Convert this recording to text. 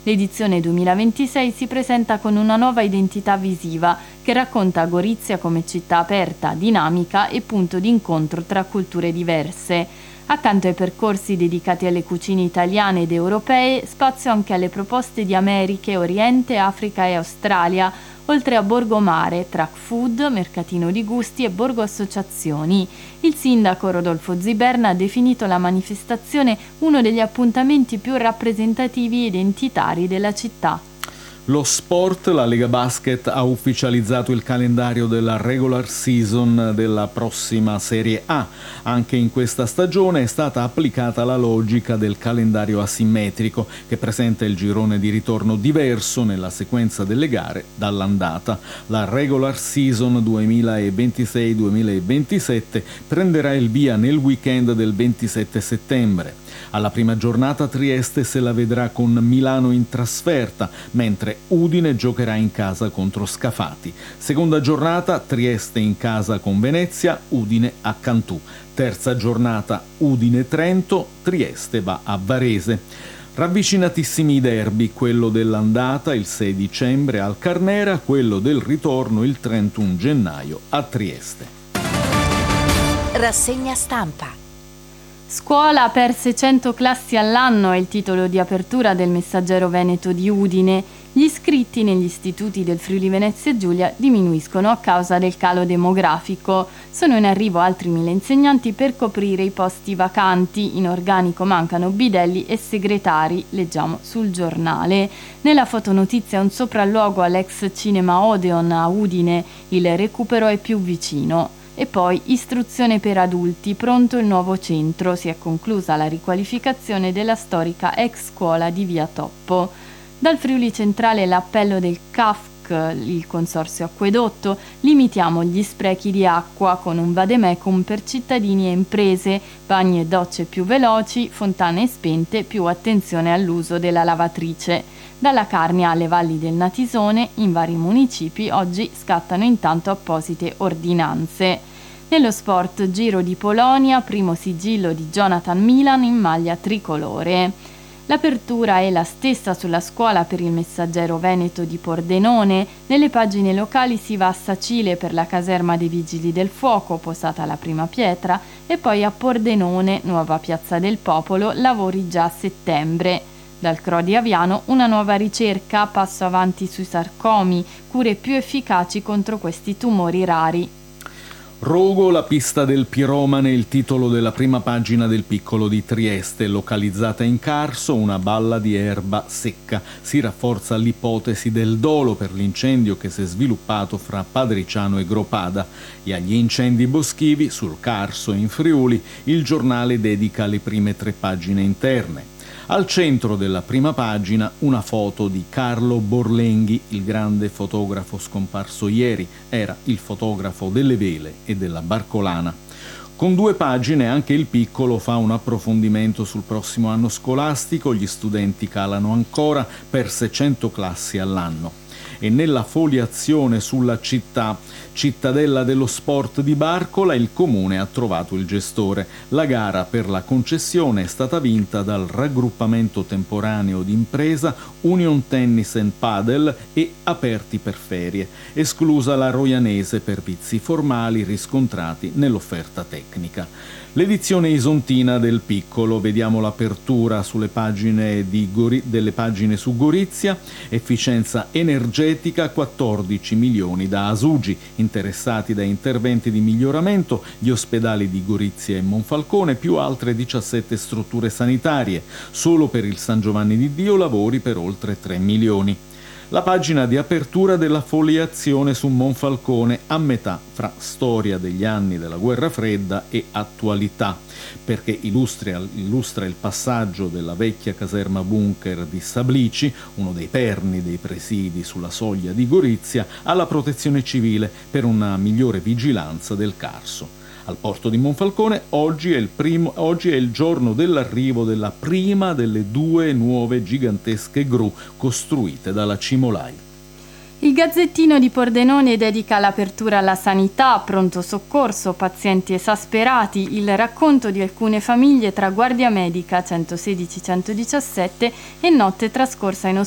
L'edizione 2026 si presenta con una nuova identità visiva che racconta Gorizia come città aperta, dinamica e punto di incontro tra culture diverse. Accanto ai percorsi dedicati alle cucine italiane ed europee, spazio anche alle proposte di Americhe, Oriente, Africa e Australia, oltre a Borgomare, Track Food, Mercatino di Gusti e Borgo Associazioni. Il sindaco Rodolfo Ziberna ha definito la manifestazione uno degli appuntamenti più rappresentativi e identitari della città. Lo sport, la Lega Basket ha ufficializzato il calendario della regular season della prossima Serie A. Anche in questa stagione è stata applicata la logica del calendario asimmetrico, che presenta il girone di ritorno diverso nella sequenza delle gare dall'andata. La regular season 2026-2027 prenderà il via nel weekend del 27 settembre. Alla prima giornata Trieste se la vedrà con Milano in trasferta, mentre Udine giocherà in casa contro Scafati. Seconda giornata Trieste in casa con Venezia, Udine a Cantù. Terza giornata Udine-Trento, Trieste va a Varese. Ravvicinatissimi i derby, quello dell'andata il 6 dicembre al Carnera, quello del ritorno il 31 gennaio a Trieste. Rassegna stampa. Scuola per 600 classi all'anno è il titolo di apertura del Messaggero Veneto di Udine. Gli iscritti negli istituti del Friuli Venezia Giulia diminuiscono a causa del calo demografico. Sono in arrivo altri 1000 insegnanti per coprire i posti vacanti. In organico mancano bidelli e segretari, leggiamo sul giornale. Nella fotonotizia un sopralluogo all'ex cinema Odeon a Udine, il recupero è più vicino. E poi istruzione per adulti, pronto il nuovo centro, si è conclusa la riqualificazione della storica ex scuola di Via Toppo. Dal Friuli centrale l'appello del CAFC, il consorzio acquedotto, limitiamo gli sprechi di acqua con un vademecum per cittadini e imprese, bagni e docce più veloci, fontane spente, più attenzione all'uso della lavatrice. Dalla Carnia alle valli del Natisone, in vari municipi, oggi scattano intanto apposite ordinanze. Nello sport, Giro di Polonia, primo sigillo di Jonathan Milan in maglia tricolore. L'apertura è la stessa sulla scuola per il Messaggero Veneto di Pordenone. Nelle pagine locali si va a Sacile per la caserma dei Vigili del Fuoco, posata la prima pietra, e poi a Pordenone, nuova piazza del Popolo, lavori già a settembre. Dal CRO di Aviano una nuova ricerca, passo avanti sui sarcomi, cure più efficaci contro questi tumori rari. Rogo, la pista del piromane, il titolo della prima pagina del Piccolo di Trieste, localizzata in Carso, una balla di erba secca. Si rafforza l'ipotesi del dolo per l'incendio che si è sviluppato fra Padriciano e Gropada. E agli incendi boschivi sul Carso e in Friuli il giornale dedica le prime 3 pagine interne. Al centro della prima pagina una foto di Carlo Borlenghi, il grande fotografo scomparso ieri. Era il fotografo delle vele e della barcolana. Con 2 pagine anche il Piccolo fa un approfondimento sul prossimo anno scolastico. Gli studenti calano ancora per 600 classi all'anno. E nella foliazione sulla cittadella dello sport di Barcola, il comune ha trovato il gestore. La gara per la concessione è stata vinta dal raggruppamento temporaneo d'impresa Union Tennis and Padel e Aperti per Ferie, esclusa la Roianese per vizi formali riscontrati nell'offerta tecnica. L'edizione isontina del Piccolo, vediamo l'apertura sulle pagine delle pagine su Gorizia, efficienza energetica, 14 milioni da Asugi, interessati da interventi di miglioramento, gli ospedali di Gorizia e Monfalcone, più altre 17 strutture sanitarie, solo per il San Giovanni di Dio lavori per oltre 3 milioni. La pagina di apertura della foliazione su Monfalcone a metà fra storia degli anni della guerra fredda e attualità, perché illustra il passaggio della vecchia caserma bunker di Sablici, uno dei perni dei presidi sulla soglia di Gorizia, alla protezione civile per una migliore vigilanza del Carso. Al porto di Monfalcone oggi è il giorno dell'arrivo della prima delle 2 nuove gigantesche gru costruite dalla Cimolai. Il Gazzettino di Pordenone dedica l'apertura alla sanità, pronto soccorso, pazienti esasperati, il racconto di alcune famiglie tra guardia medica 116-117 e notte trascorsa in ospedale